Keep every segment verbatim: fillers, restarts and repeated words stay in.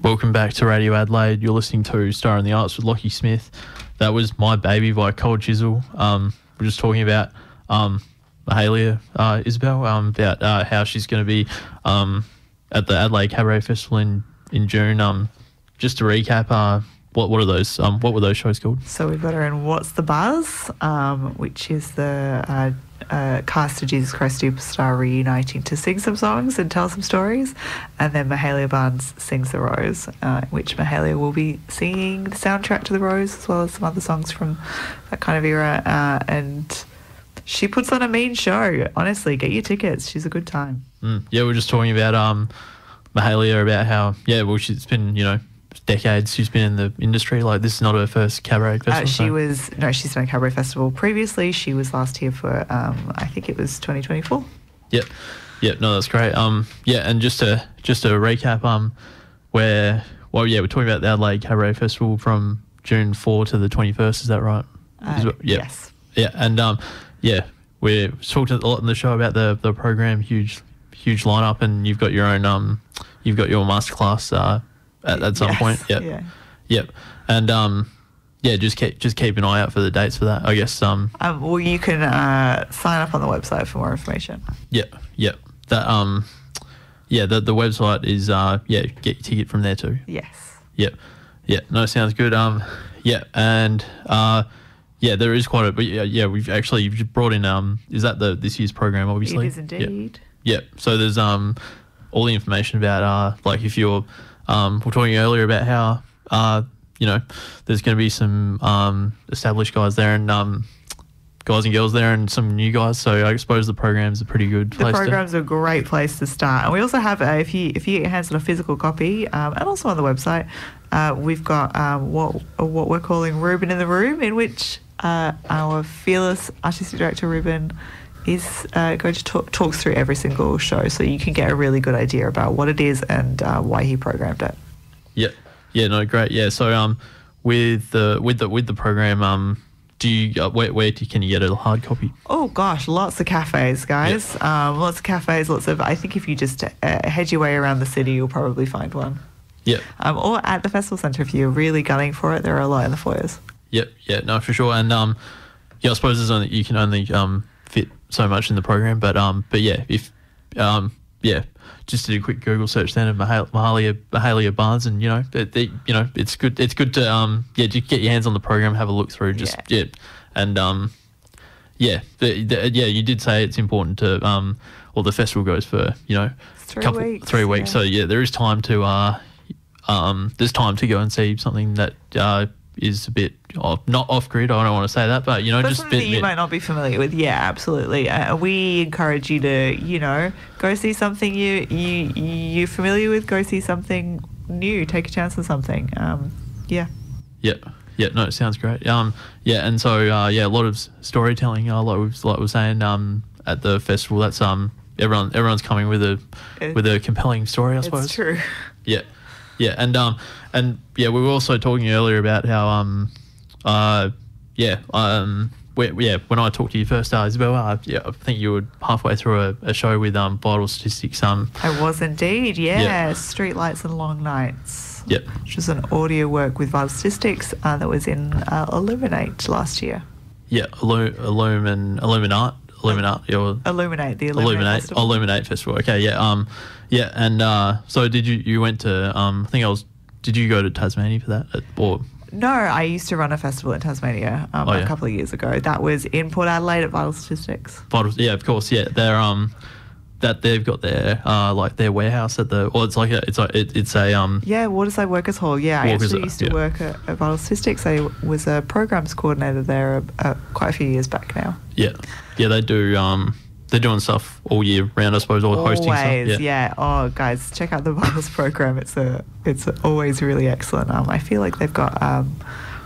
Welcome back to Radio Adelaide. You're listening to Star in the Arts with Lockie Smith. That was My Baby by Cold Chisel. Um, we're just talking about um, Mahalia uh, Isabel, um, about uh, how she's going to be um, at the Adelaide Cabaret Festival in, in June. Um, just to recap, uh, what what are those? Um, what were those shows called? So we've got her in What's the Buzz, um, which is the uh, uh, cast of Jesus Christ Superstar reuniting to sing some songs and tell some stories. And then Mahalia Barnes sings The Rose, uh, which Mahalia will be singing the soundtrack to The Rose as well as some other songs from that kind of era. Uh, and she puts on a mean show. Honestly, get your tickets. She's a good time. Mm, yeah, we're just talking about um, Mahalia, about how, yeah, well, she's been, you know, decades she's been in the industry. Like, this is not her first cabaret festival. Uh, she so. was no, she's done a cabaret festival previously. She was last here for um, I think it was twenty twenty-four. Yep, yep. No, that's great. Um, yeah, and just to just to recap, um, where well, yeah, we're talking about the Adelaide Cabaret Festival from June fourth to the twenty-first. Is that right? Uh, is it, yeah. Yes. Yeah, and um, yeah, we're talked a lot in the show about the the program. Huge, huge lineup, and you've got your own um, you've got your masterclass uh. At, at some yes, point, yep, yeah, yep, and um, yeah, just keep just keep an eye out for the dates for that. I guess um, um well, you can uh, sign up on the website for more information. Yep, yep. That um, yeah, the the website is uh, yeah, get your ticket from there too. Yes. Yep, yeah. No, sounds good. Um, yeah, and uh, yeah, there is quite a, but yeah, yeah, we've actually you've brought in um, is that the this year's program? Obviously, It is indeed. Yep. Yep. So there's um, all the information about uh, like if you're Um, we we're talking earlier about how, uh, you know, there's going to be some um, established guys there and um, guys and girls there and some new guys. So I suppose the program's a pretty good place. The program's to... a great place to start. And we also have, uh, if you if you get your hands on a physical copy, um, and also on the website, uh, we've got um, what what we're calling Ruben in the Room, in which uh, our fearless artistic director, Ruben, is uh, going to talk talks through every single show, so you can get a really good idea about what it is and uh, why he programmed it. Yeah, yeah, no, great, yeah. So um, with the with the with the program, um, do you uh, where where do, can you get a hard copy? Oh gosh, lots of cafes, guys. Yep. Um, lots of cafes, lots of. I think if you just uh, head your way around the city, you'll probably find one. Yeah. Um, or at the festival centre if you're really gunning for it. There are a lot in the foyers. Yep, yeah, no, for sure. And um, yeah, I suppose there's only you can only um fit so much in the program, but um, but yeah, if um, yeah, just do a quick Google search then of Mahal- Mahalia Mahalia Barnes, and you know, they, they, you know, it's good. It's good to um, yeah, just get your hands on the program, have a look through, just yeah, yeah. and um, yeah, the, the, yeah, you did say it's important to um, well, the festival goes for you know, three couple weeks, three weeks, yeah. so yeah, there is time to uh, um, there's time to go and see something that uh. is a bit off, not off grid. I don't want to say that, but you know, but just something bit, that you bit, might not be familiar with. Yeah, absolutely. Uh, we encourage you to, you know, go see something you you you're familiar with. Go see something new. Take a chance on something. Um, yeah. Yeah. Yeah. No, it sounds great. Um, yeah, and so uh, yeah, a lot of storytelling. Uh, like we like we were saying um, at the festival. That's um everyone everyone's coming with a it, with a compelling story. I suppose. It's true. Yeah. Yeah, and um, and yeah, we were also talking earlier about how um, uh, yeah, um, we, yeah, when I talked to you first, uh, Isabel, uh, yeah, I think you were halfway through a, a show with um, Vital Statistics. Um, I was indeed, yeah. Yeah. Streetlights and Long Nights. Yep. Which was an audio work with Vital Statistics uh, that was in uh, Illuminate last year. Yeah, Illu- Illumin, Illuminate, Illuminate, yeah, Illuminate, the Illuminate, Illuminate, Festival. Illuminate Festival. Okay, yeah, um, yeah, and uh, so did you? You went to um, I think I was. Did you go to Tasmania for that, or? No, I used to run a festival in Tasmania um, Oh, a yeah. couple of years ago. That was in Port Adelaide at Vital Statistics. Vital, yeah, of course, yeah. They're um, that they've got their uh, like their warehouse at the, or it's like a, it's like it, it's a um. Yeah, Waterside Workers Hall. Yeah, I Workers- actually used to yeah. work at, at Vital Statistics. I was a programs coordinator there uh, quite a few years back now. Yeah, yeah, they do. Um, they're doing stuff all year round, I suppose, or hosting Always, stuff. Yeah. yeah. Oh, guys, check out the Vitals program. It's a, it's always really excellent. Um, I feel like they've got um,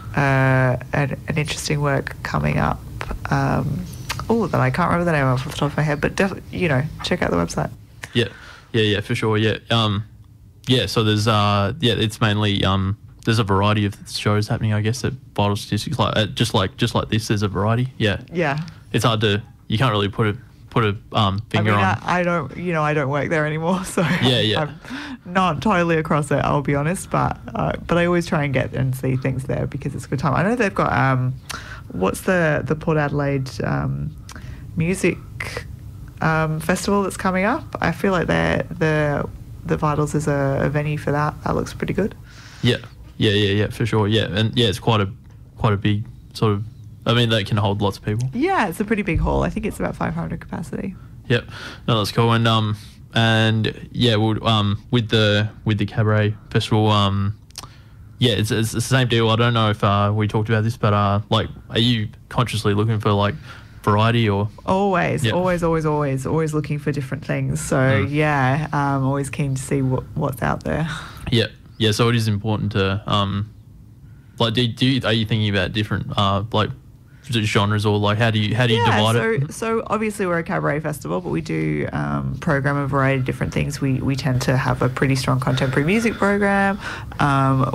uh, an, an interesting work coming up. Um, oh, that I can't remember the name of off the top of my head, but definitely, you know, check out the website. Yeah, yeah, yeah, for sure. Yeah, um, yeah. So there's uh, yeah, it's mainly um, there's a variety of shows happening, I guess, at Vital Statistics. Like uh, just like just like this, there's a variety. Yeah, Yeah. it's hard to you can't really put it put a um I finger mean, on. I, I don't, you know, I don't work there anymore, so Yeah, yeah. I'm not totally across it. I'll be honest, but uh, but I always try and get and see things there because it's a good time. I know they've got um, what's the the Port Adelaide um, music um, festival that's coming up. I feel like they're the the Vitals is a, a venue for that. That looks pretty good. Yeah, yeah, yeah, yeah, for sure. Yeah, and yeah, it's quite a quite a big sort of. I mean, that can hold lots of people. Yeah, it's a pretty big hall. I think it's about five hundred capacity. Yep, no, that's cool. And um, and yeah, we'll, um, with the with the cabaret festival, um, yeah, it's, it's the same deal. I don't know if uh we talked about this, but uh, like, are you consciously looking for like variety or? Always, Yep. always, always, always, always looking for different things. So Mm. yeah, I'm always keen to see what what's out there. Yeah, yeah. So it is important to um, like, do, do you, are you thinking about different uh like genres or like how do you how do you yeah, divide so, it? so obviously we're a cabaret festival, but we do um, program a variety of different things. We we tend to have a pretty strong contemporary music program. Um,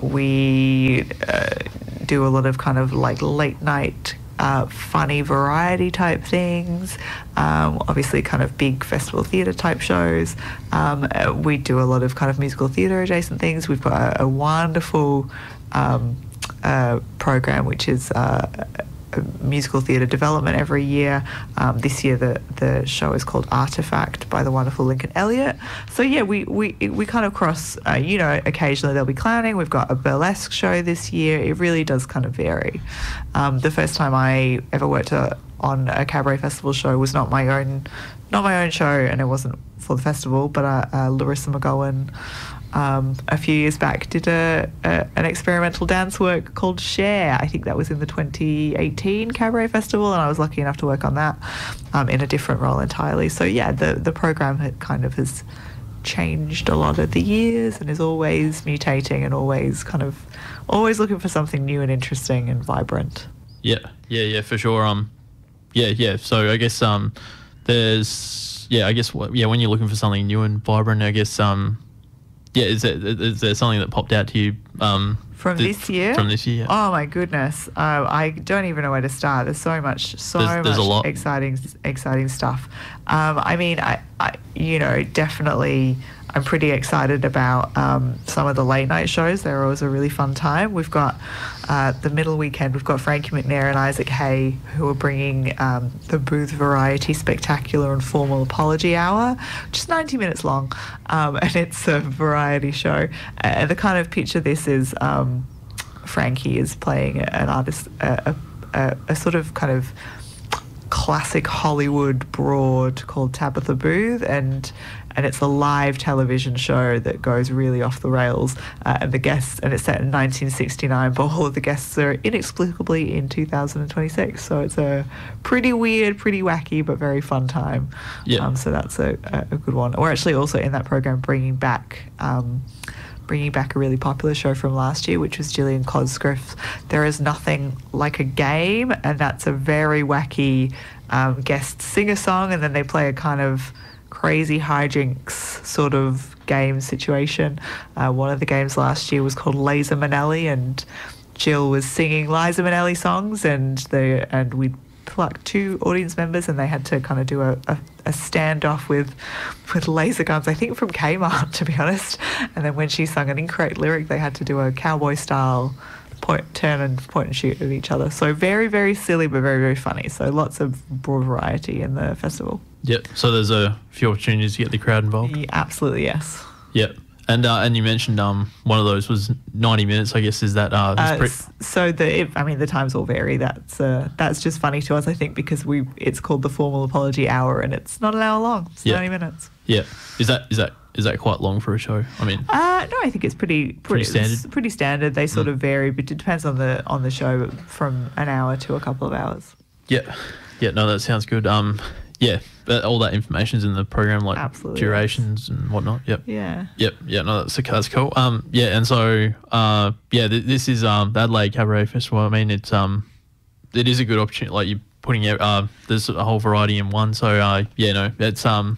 we uh, do a lot of kind of like late night uh, funny variety type things. Um, obviously, kind of big festival theatre type shows. Um, uh, we do a lot of kind of musical theatre adjacent things. We've got a, a wonderful um, uh, program which is. Uh, musical theatre development every year. Um, this year the the show is called Artifact by the wonderful Lincoln Elliott. So yeah, we we, we kind of cross, uh, you know, occasionally there'll be clowning. We've got a burlesque show this year. It really does kind of vary. Um, the first time I ever worked a, on a cabaret festival show was not my own not my own show, and it wasn't for the festival, but uh, uh, Larissa McGowan Um, a few years back did a, a an experimental dance work called Share. I think that was in the twenty eighteen Cabaret Festival, and I was lucky enough to work on that um, in a different role entirely. So yeah, the the program had kind of has changed a lot of the years and is always mutating and always kind of always looking for something new and interesting and vibrant. Yeah, yeah, yeah, for sure. Um, yeah, yeah. So I guess um, there's yeah, I guess what yeah, when you're looking for something new and vibrant, I guess um. Yeah, is there, is there something that popped out to you um, From th- this year? From this year, yeah. Oh my goodness! Uh, I don't even know where to start. There's so much, so There's- there's a much lot. exciting, exciting stuff. Um, I mean, I, I, you know, definitely, I'm pretty excited about um, some of the late night shows. They're always a really fun time. We've got uh, the middle weekend. We've got Frankie McNair and Isaac Hay, who are bringing um, the Booth Variety Spectacular and Formal Apology Hour, which is ninety minutes long, um, and it's a variety show. And the kind of picture this is. Um, Frankie is playing an artist, a, a, a sort of kind of classic Hollywood broad called Tabitha Booth, and and it's a live television show that goes really off the rails. Uh, and the guests, and it's set in nineteen sixty-nine, but all of the guests are inexplicably in two thousand twenty-six. So it's a pretty weird, pretty wacky, but very fun time. Yeah. Um, so that's a, a good one. We're actually also in that program bringing back. Um, bringing back a really popular show from last year, which was Gillian Cosgriff's There Is Nothing Like a Game, and that's a very wacky um, guest singer-song, and then they play a kind of crazy hijinks sort of game situation. Uh, one of the games last year was called Liza Minnelli, and Jill was singing Liza Minnelli songs, and they and we plucked two audience members, and they had to kind of do a, a, a standoff with with laser guns, I think from Kmart, to be honest. And then when she sung an incorrect lyric, they had to do a cowboy style point, turn and point and shoot at each other. So very, very silly, but very, very funny. So lots of broad variety in the festival. Yep. So there's a few opportunities to get the crowd involved. Yeah, absolutely, yes. Yep. And uh, and you mentioned um one of those was ninety minutes. I guess is that uh, Uh, pre- s- so the if, I mean the times all vary. That's uh, that's just funny to us, I think, because we it's called the Formal Apology Hour, and it's not an hour long. It's Yeah. ninety minutes. yeah. Is that is that is that quite long for a show? I mean, Uh, no, I think it's pretty pretty, standard? it's pretty standard. They sort Mm. of vary, but it depends on the on the show, from an hour to a couple of hours. yeah, yeah. No, that sounds good. Um, yeah. But all that information's in the program, like Absolutely, durations and whatnot. Yep. Yeah. Yep. Yeah. No, that's that's cool. Um. Yeah. And so, uh, yeah, th- this is um the Adelaide Cabaret Festival. I mean, it's um, it is a good opportunity. Like you're putting out, uh, there's a whole variety in one. So, uh, yeah, no, it's um,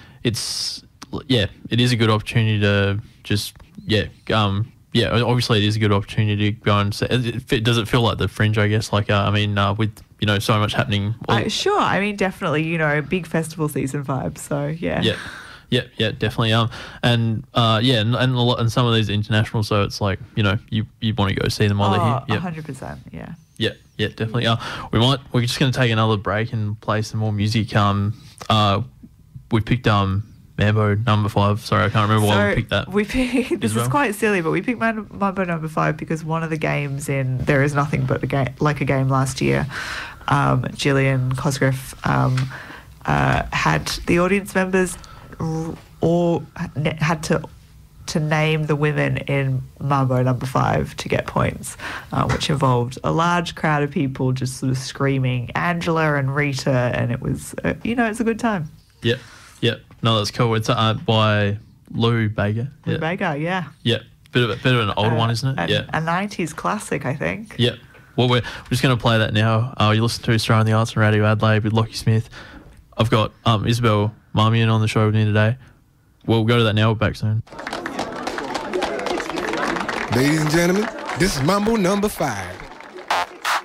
it's yeah, it is a good opportunity to just yeah, um, yeah. Obviously, it is a good opportunity to go and say. It, it, does it feel like the Fringe? I guess. Like, uh, I mean, uh, with you know, so much happening. Uh, sure. I mean, definitely, you know, big festival season vibes. So, yeah. Yeah. Yeah, yeah, definitely. Um, and uh, yeah, and, and a lot, and some of these international, so it's like, you know, you you want to go see them while Oh, they're here. Yeah, one hundred percent, yeah. yeah, yeah, definitely. Uh, we might. We're just going to take another break and play some more music. Um, uh, we picked um Mambo number five. Sorry, I can't remember why we picked that. We picked, this well. is quite silly, but we picked Man- Mambo number five because one of the games in There Is Nothing But a Game, Like a Game last year, um, Gillian Cosgrove um, uh, had the audience members r- or had to to name the women in Mambo number five to get points, uh, which involved a large crowd of people just sort of screaming Angela and Rita, and it was, uh, you know, it's a good time. Yep, yep. No, that's cool. It's uh, by Lou Bega. Lou Yeah, Bega, yeah. yeah. Bit of a bit of an older Uh, one, isn't it? an- Yeah, A nineties classic, I think. yeah. Well, we're, we're just going to play that now. Uh, you listen to Australian the Arts and Radio Adelaide with Lockie Smith. I've got um, Isabel Marmion on the show with me today. We'll go to that now. We're back soon. Ladies and gentlemen, this is Mambo number five.